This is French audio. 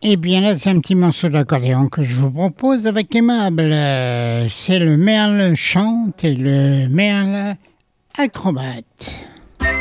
Eh bien là, c'est un petit morceau d'accordéon que je vous propose avec Aimable. C'est le merle chante et le merle acrobate.